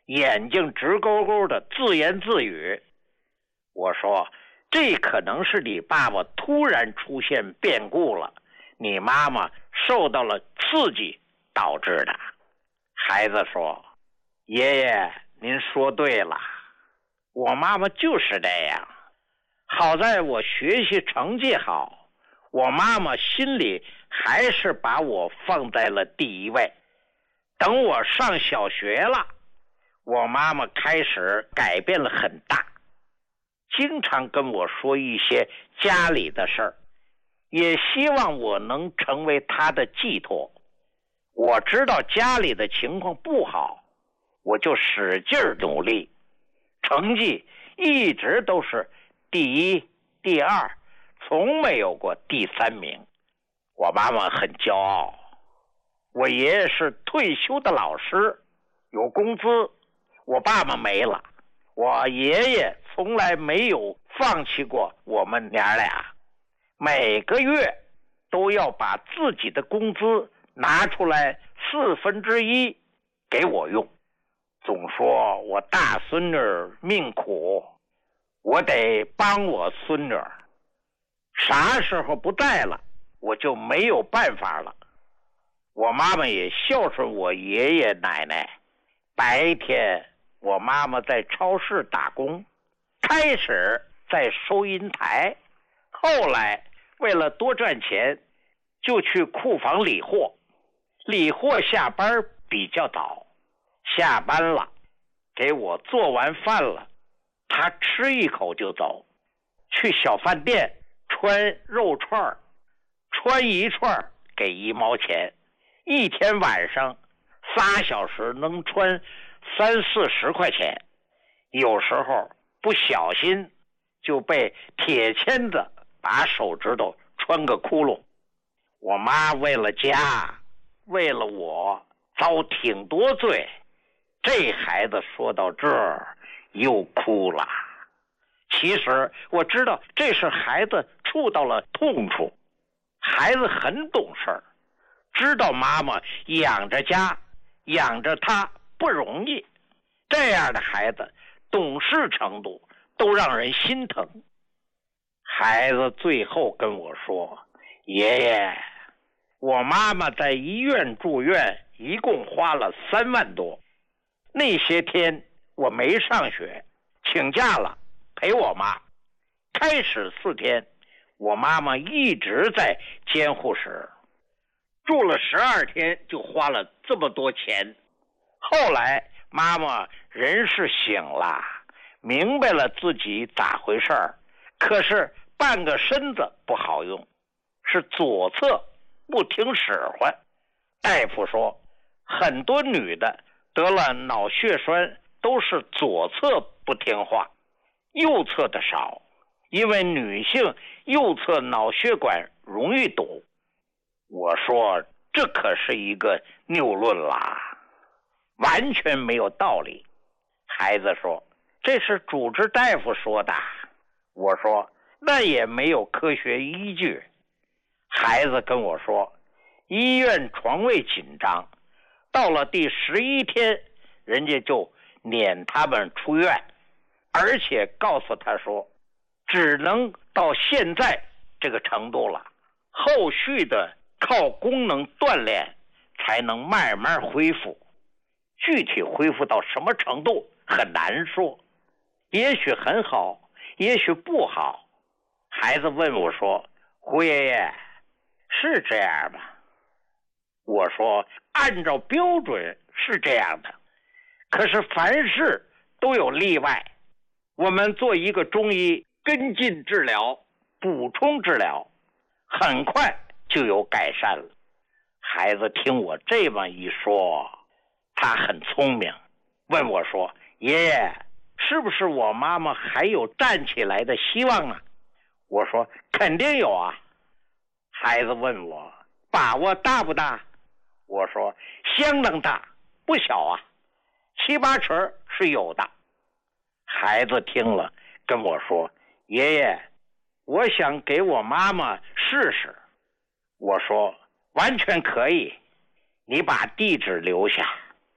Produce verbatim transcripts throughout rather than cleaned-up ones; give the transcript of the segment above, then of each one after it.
眼睛直勾勾的自言自语。我说，这可能是你爸爸突然出现变故了，你妈妈受到了刺激导致的。孩子说，爷爷您说对了，我妈妈就是这样。好在我学习成绩好，我妈妈心里还是把我放在了第一位。等我上小学了，我妈妈开始改变了很大，经常跟我说一些家里的事儿，也希望我能成为她的寄托。我知道家里的情况不好，我就使劲努力，成绩一直都是第一、第二，从没有过第三名。我妈妈很骄傲。我爷爷是退休的老师，有工资，我爸爸没了。我爷爷从来没有放弃过我们娘俩，每个月都要把自己的工资拿出来四分之一给我用，总说我大孙女命苦，我得帮我孙女，啥时候不在了，我就没有办法了。我妈妈也孝顺我爷爷奶奶，白天我妈妈在超市打工，开始在收银台，后来为了多赚钱，就去库房理货。理货下班比较早，下班了，给我做完饭了，他吃一口就走，去小饭店穿肉串，穿一串给一毛钱，一天晚上仨小时能穿三四十块钱，有时候不小心就被铁签子把手指头穿个窟窿。我妈为了家，为了我遭挺多罪。这孩子说到这儿又哭了。其实我知道这是孩子触到了痛处，孩子很懂事，知道妈妈养着家养着他不容易，这样的孩子懂事程度都让人心疼。孩子最后跟我说，爷爷，我妈妈在医院住院一共花了三万多，那些天我没上学，请假了陪我妈，开始四天我妈妈一直在监护室，住了十二天就花了这么多钱。后来妈妈人是醒了，明白了自己咋回事儿，可是半个身子不好用，是左侧不听使唤。大夫说很多女的得了脑血栓都是左侧不听话，右侧的少，因为女性右侧脑血管容易堵。我说这可是一个谬论啦，完全没有道理。孩子说这是主治大夫说的。我说那也没有科学依据。孩子跟我说医院床位紧张，到了第十一天人家就撵他们出院，而且告诉他说只能到现在这个程度了，后续的靠功能锻炼才能慢慢恢复。具体恢复到什么程度很难说，也许很好，也许不好。孩子问我说，胡爷爷是这样吗？我说按照标准是这样的，可是凡事都有例外，我们做一个中医跟进治疗，补充治疗，很快就有改善了。孩子听我这么一说，他很聪明，问我说，爷爷是不是我妈妈还有站起来的希望啊？我说肯定有啊。孩子问我把握大不大？我说相当大，不小啊，七八成是有的。孩子听了跟我说，爷爷我想给我妈妈试试。我说完全可以，你把地址留下。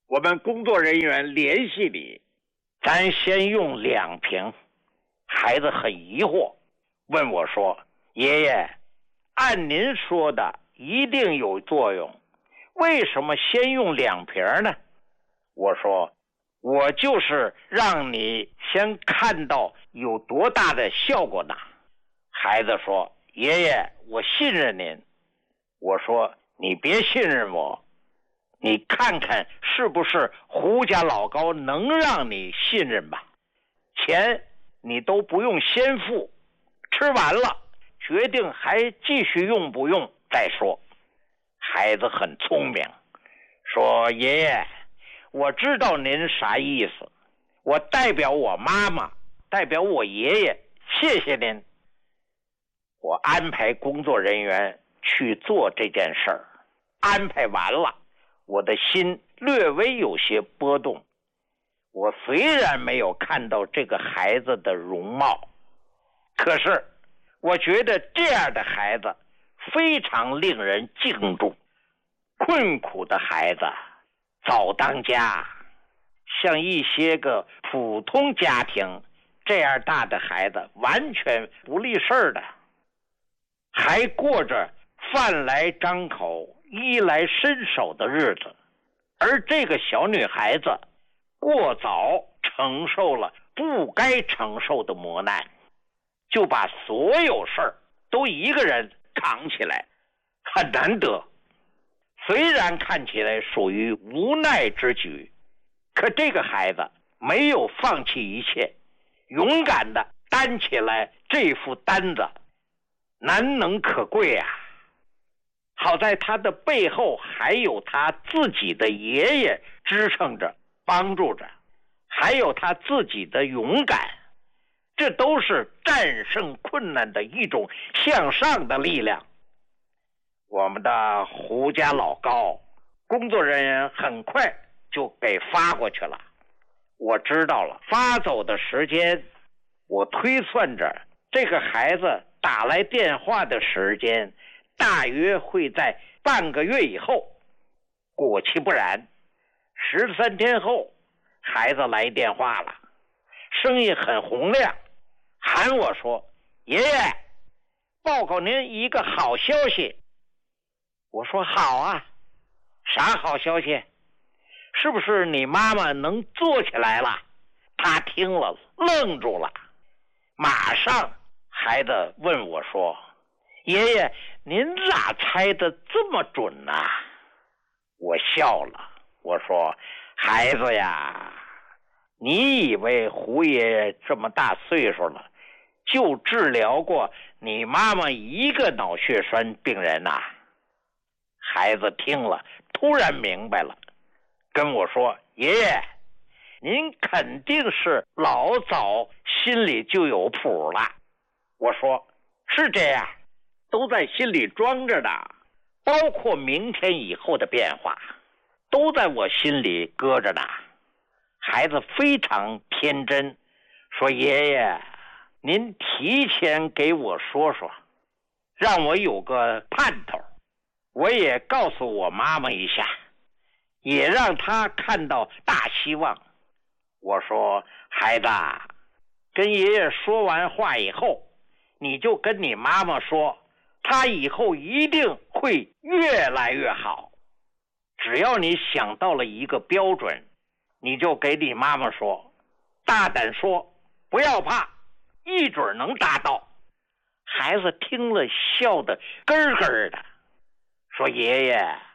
我们工作人员联系你，咱先用两瓶。孩子很疑惑，问我说，爷爷，按您说的一定有作用，为什么先用两瓶呢？我说，我就是让你先看到有多大的效果呢。孩子说，爷爷，我信任您。我说，你别信任我，你看看是不是胡家老高能让你信任吧。钱你都不用先付，吃完了决定还继续用不用再说。孩子很聪明，说，爷爷，我知道您啥意思，我代表我妈妈，代表我爷爷，谢谢您。我安排工作人员去做这件事儿，安排完了，我的心略微有些波动。我虽然没有看到这个孩子的容貌，可是我觉得这样的孩子非常令人敬重。困苦的孩子早当家，像一些个普通家庭这样大的孩子完全不立事儿的，还过着饭来张口衣来伸手的日子。而这个小女孩子过早承受了不该承受的磨难，就把所有事儿都一个人扛起来，很难得。虽然看起来属于无奈之举，可这个孩子没有放弃一切，勇敢地担起来这副担子，难能可贵啊。好在他的背后还有他自己的爷爷支撑着帮助着，还有他自己的勇敢，这都是战胜困难的一种向上的力量。我们的胡家老高工作人员很快就给发过去了，我知道了发走的时间，我推算着这个孩子打来电话的时间大约会在半个月以后。果其不然，十三天后孩子来电话了，声音很洪亮，喊我说，爷爷，报告您一个好消息。我说，好啊，啥好消息？是不是你妈妈能坐起来了？他听了愣住了，马上孩子问我说，爷爷，您咋猜得这么准呢？我笑了，我说，孩子呀，你以为胡爷爷这么大岁数了，就治疗过你妈妈一个脑血栓病人呐？孩子听了突然明白了，跟我说，爷爷，您肯定是老早心里就有谱了。我说，是这样，都在心里装着的，包括明天以后的变化，都在我心里搁着呢。孩子非常天真，说，爷爷，您提前给我说说，让我有个盼头，我也告诉我妈妈一下，也让她看到大希望。我说，孩子，跟爷爷说完话以后，你就跟你妈妈说，她以后一定会越来越好。只要你想到了一个标准，你就给你妈妈说，大胆说，不要怕，一准能达到。孩子听了笑得咯咯的，说，爷爷，